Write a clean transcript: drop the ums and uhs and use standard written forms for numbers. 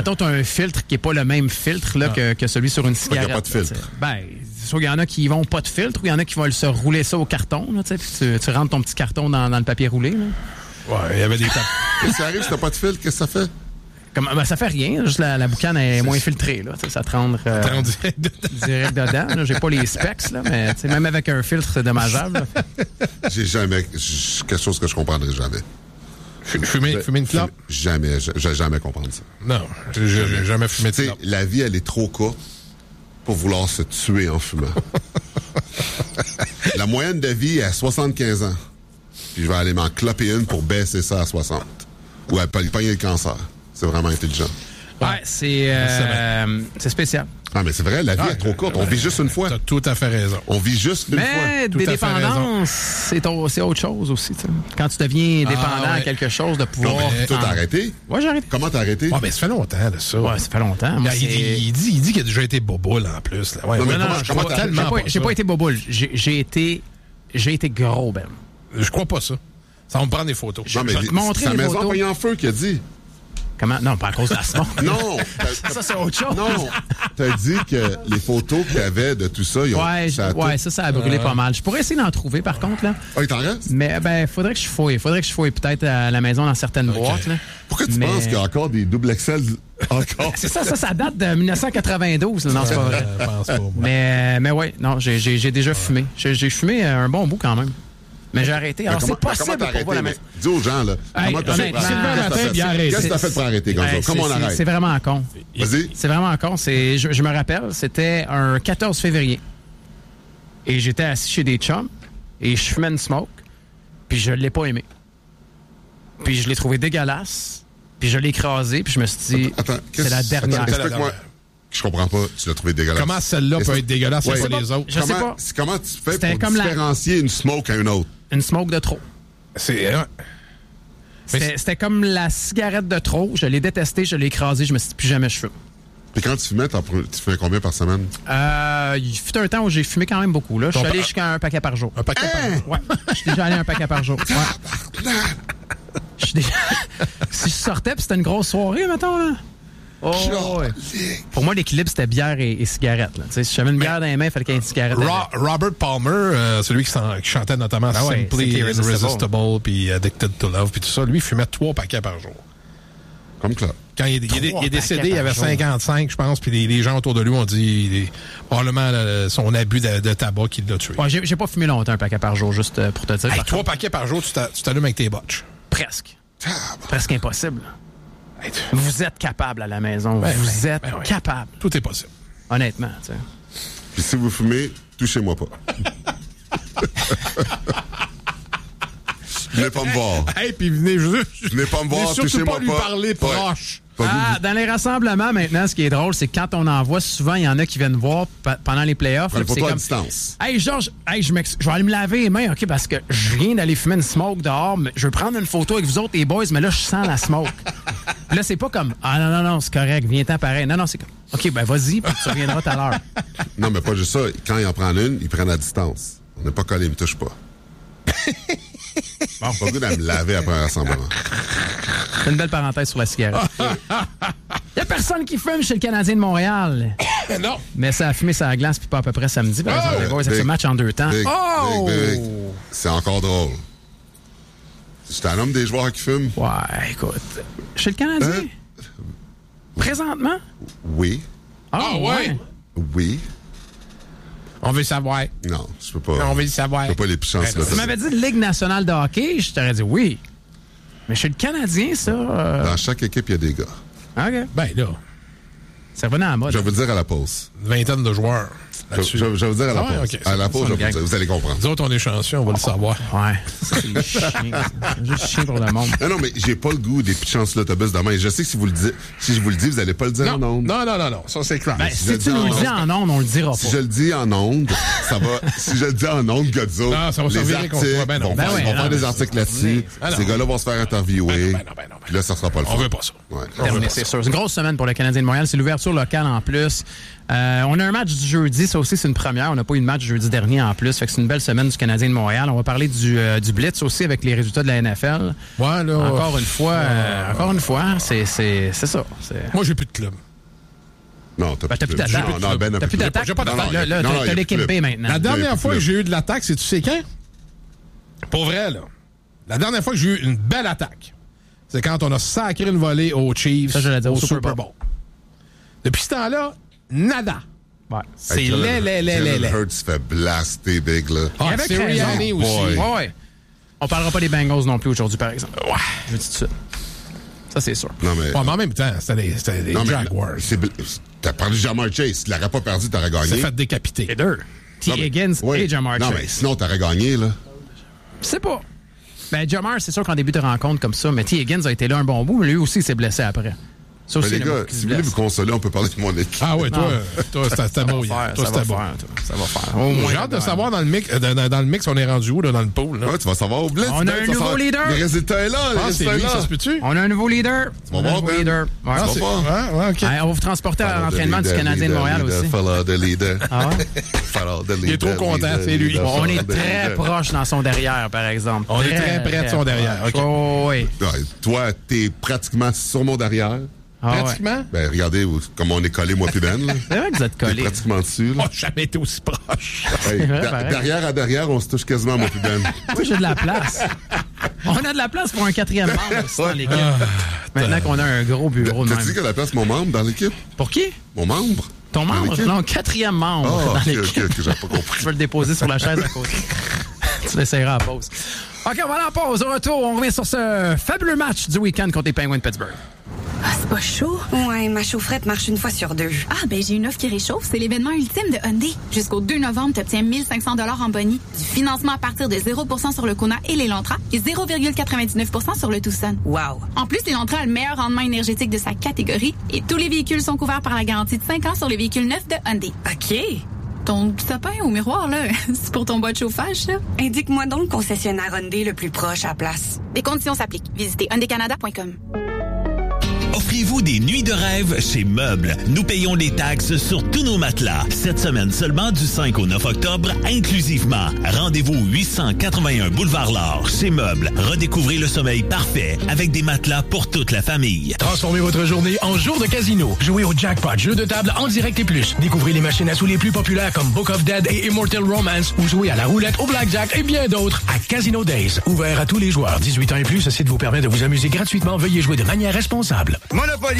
mettons, tu as un filtre qui n'est pas le même filtre là, que celui sur une cigarette. Il n'y a pas de filtre. C'est sûr qu'il y en a qui vont pas de filtre ou il y en a qui vont se rouler ça au carton. Là, puis tu rentres ton petit carton dans le papier roulé. Là. Ouais, il y avait des tapes. Et ça arrive si tu n'as pas de filtre, qu'est-ce que ça fait? Ça fait rien. Juste la boucane est moins filtrée. Là, ça te rentre direct dedans. Là. J'ai pas les specs, là, mais même avec un filtre, c'est dommageable. J'ai jamais... quelque chose que je comprendrai jamais. Fumer une clope? Jamais. J'ai jamais comprendre ça. Non, j'ai jamais fumé de clope. La vie, elle est trop courte pour vouloir se tuer en fumant. La moyenne de vie est à 75 ans. Puis je vais aller m'en cloper une pour baisser ça à 60. Ou à pogner le cancer. C'est vraiment intelligent. Ouais, c'est spécial. Ah, mais c'est vrai, la vie est trop courte. On vit juste une fois. T'as tout à fait raison. On vit juste une fois. Mais des dépendances, c'est autre chose aussi. T'sais. Quand tu deviens dépendant à quelque chose, de pouvoir... Non, mais toi, t'as arrêté? Ouais, j'ai arrêté. Comment t'as arrêté? Ouais, mais ça fait longtemps de ça. Ouais, ça fait longtemps. Moi, il dit qu'il a déjà été boboule en plus. Là. Ouais, non, mais j'ai pas été boboule. J'ai été gros, Ben. Je crois pas ça. Ça va me prendre des photos. Non, mais sa maison a pogné en feu, qu'il a dit. Comment? Non, pas à cause de la smoke. Non! Ça, c'est autre chose. Non! T'as dit que les photos que t'avais de tout ça, ils ont... ça a brûlé pas mal. Je pourrais essayer d'en trouver, par contre, là. Ah, il t'en reste? Mais, faudrait que je fouille. Peut-être à la maison dans certaines boîtes, là. Pourquoi tu penses qu'il y a encore des double XL encore? C'est ça date de 1992. Là. Non, c'est pas vrai. pense pas, mais ouais, non, j'ai déjà fumé. J'ai fumé un bon bout quand même. Mais j'ai arrêté. Alors, c'est possible pour voir la maison. Dis aux gens, là. Comment t'as fait? Qu'est-ce que t'as fait pour arrêter, Gonzo? Comment on arrête? C'est vraiment con. Vas-y. C'est vraiment con. Je me rappelle, c'était un 14 février. Et j'étais assis chez des chums. Et je fumais une smoke. Puis je l'ai pas aimé. Puis je l'ai trouvé dégueulasse. Puis je l'ai écrasé. Puis je me suis dit, c'est la dernière. Explique-moi. Je comprends pas, tu l'as trouvé dégueulasse. Comment celle-là peut être dégueulasse et pas les autres? Je sais pas. Comment tu fais pour différencier une smoke à une autre? Une smoke de trop. C'était comme la cigarette de trop. Je l'ai détestée, je l'ai écrasée, je me suis dit plus jamais je fume. Puis quand tu fumais, tu fumais combien par semaine? Il fut un temps où j'ai fumé quand même beaucoup. Là. Je suis allé jusqu'à un paquet par jour. Un paquet par jour? Ouais. Je suis déjà allé un paquet par jour. Ouais. Si je sortais, puis c'était une grosse soirée, mettons, là. Oh, ouais. Pour moi, l'équilibre, c'était bière et cigarette. Là. Si j'avais une bière dans les mains, il fallait qu'il y ait une cigarette. Robert Palmer, celui qui chantait notamment Simply Irresistible, puis Addicted to Love, puis tout ça, lui, il fumait 3 paquets par jour. Comme Claude. Quand il est décédé, il avait 55, je pense, puis les gens autour de lui ont dit probablement son abus de tabac qui l'a tué. Ouais, j'ai pas fumé longtemps un paquet par jour, juste pour te dire. 3 paquets par jour, tu t'allumes avec tes botches. Presque. Presque impossible. Vous êtes capable à la maison. Vous êtes capable. Tout est possible. Honnêtement, tu sais. Puis si vous fumez, touchez-moi pas. Venez pas me voir. Hey, puis venez pas me voir, touchez-moi pas. Surtout pas lui parler proche. Dans les rassemblements, maintenant, ce qui est drôle, c'est que quand on en voit, souvent, il y en a qui viennent voir pendant les playoffs. Une photo à distance. Hey, Georges, je vais aller me laver les mains, OK, parce que je viens d'aller fumer une smoke dehors, mais je veux prendre une photo avec vous autres, les boys, mais là, je sens la smoke. Là, c'est pas comme, non, c'est correct, viens-t'en pareil. Non, c'est comme, OK, ben vas-y, puis tu reviendras tout à l'heure. Non, mais pas juste ça. Quand ils en prennent une, ils prennent à distance. On n'est pas collé, ils me touchent pas. Bon, pas goût de me laver après un rassemblement. C'est une belle parenthèse sur la cigarette. Il n'y a personne qui fume chez le Canadien de Montréal. Non. Mais ça a fumé sa glace, puis pas à peu près samedi. Par exemple, les boys, ça se match en 2 temps. Big. C'est encore drôle. C'est un homme des joueurs qui fument? Ouais, écoute. Chez le Canadien? Présentement? Oui. Ah ouais? Oui. On veut savoir. Non, je peux pas. On veut le savoir. Je peux pas les plus chanceux. Tu m'avais dit Ligue nationale de hockey, je t'aurais dit oui. Mais chez le Canadien, ça... Dans chaque équipe, il y a des gars. OK. Ben là... Ça revenait à la mode. Je vais vous le dire à la pause. Une vingtaine de joueurs. Je vais vous dire à la pause. Okay. À la pause, je vais vous dire. Vous allez comprendre. Nous autres, on est chanceux, on va le savoir. Ouais. C'est chiant. C'est juste chiant pour le monde. Non, mais j'ai pas le goût des pitchants sur l'autobus demain. Je sais que si je vous le dis, vous allez pas le dire en ondes. Non. Ça, c'est clair. Ben, si tu nous le dis en ondes, on le dira pas. Si je le dis en ondes, ça va. Si je le dis en ondes, Godzo, ça va les articles vont faire des articles là-dessus. Ces gars-là vont se faire interviewer. Puis là, ça sera pas le fun. On veut pas ça. Ouais. C'est sûr. C'est une grosse semaine pour le Canadien de Montréal. C'est l'ouverture locale en plus. On a un match du jeudi, ça aussi c'est une première. On n'a pas eu de match jeudi dernier en plus, fait que c'est une belle semaine du Canadien de Montréal. On va parler du Blitz aussi avec les résultats de la NFL. Ouais, là. Encore une fois, c'est ça. Moi, j'ai plus de club. Non, t'as plus d'attaque. T'as plus d'attaque. J'ai pas d'attaque. Là, t'as l'équipe B maintenant. La dernière fois que j'ai eu de l'attaque, c'est tu sais quand? Pour vrai, là. La dernière fois que j'ai eu une belle attaque, c'est quand on a sacré une volée aux Chiefs au Super Bowl. Depuis ce temps-là, nada. Ouais. C'est les. Hurts se fait blaster big, là. Avec Sirianni aussi. Ouais. On parlera pas des Bengals non plus aujourd'hui, par exemple. Ouais. Je dis tout de suite. Ça, c'est sûr. Non, mais en même temps, c'était des Jaguars. T'as parlé de Ja'Marr Chase. Si tu l'aurais pas perdu, t'aurais gagné. C'est fait décapiter. Les deux. T. Higgins et Ja'Marr Chase. Non, mais sinon, t'aurais gagné, là. Je sais pas. Ben, Ja'Marr, c'est sûr qu'en début de rencontre comme ça, mais T. Higgins a été là un bon bout, mais lui aussi, il s'est blessé après. Ça aussi, les gars, si vous voulez vous consoler, on peut parler de mon équipe. Ah ouais, toi c'était bon. Ça va faire. J'ai hâte de savoir dans le mix, on est rendu où là, dans le pool. Là. Ouais, tu vas savoir au blitz. On a un nouveau leader. Le résultat est là. Ça se peut-tu? On a un nouveau leader. Tu vas voir, Ben. Ouais, OK. On va vous transporter à l'entraînement du Canadien de Montréal aussi. Follow the leader. Ah ouais? Il est trop content, c'est lui. On est très proche dans son derrière, par exemple. On est très près de son derrière. Oui. Toi, t'es pratiquement sur mon derrière. Pratiquement? Ben, regardez comme on est collé, moi puis Ben. C'est vrai que vous êtes collés. Pratiquement dessus. On n'a jamais été aussi proche. Hey, derrière à derrière, on se touche quasiment, moi puis Ben. Moi, j'ai de la place. On a de la place pour un quatrième membre aussi dans l'équipe. Maintenant qu'on a un gros bureau de même. T'as dit qu'il y a la place mon membre dans l'équipe? Pour qui? Mon membre? Ton membre? Non, quatrième membre dans l'équipe. OK, j'ai pas compris. Je vais le déposer sur la chaise à côté. Tu l'essayeras en pause. OK, on va aller en pause. Au retour, on revient sur ce fabuleux match du week-end contre les Penguins de Pittsburgh. Ah, c'est pas chaud? Ouais, ma chaufferette marche une fois sur deux. Ah, ben j'ai une offre qui réchauffe. C'est l'événement ultime de Hyundai. Jusqu'au 2 novembre, tu obtiens 1 500 $ en boni, du financement à partir de 0% sur le Kona et l'Elantra et 0,99% sur le Tucson. Wow! En plus, l'Elantra a le meilleur rendement énergétique de sa catégorie et tous les véhicules sont couverts par la garantie de 5 ans sur les véhicules neufs de Hyundai. OK. Ton sapin au miroir, là, c'est pour ton bas de chauffage, ça? Indique-moi donc le concessionnaire Hyundai le plus proche à la place. Des conditions s'appliquent. Visitez hyundaicanada.com. Offrez-vous des nuits de rêve chez Meubles. Nous payons les taxes sur tous nos matelas. Cette semaine seulement du 5 au 9 octobre inclusivement. Rendez-vous 881 Boulevard L'Or chez Meubles. Redécouvrez le sommeil parfait avec des matelas pour toute la famille. Transformez votre journée en jour de casino. Jouez au Jackpot, jeu de table en direct et plus. Découvrez les machines à sous les plus populaires comme Book of Dead et Immortal Romance ou jouez à la roulette, au blackjack et bien d'autres à Casino Days. Ouvert à tous les joueurs. 18 ans et plus, ce site vous permet de vous amuser gratuitement. Veuillez jouer de manière responsable. Monopoly.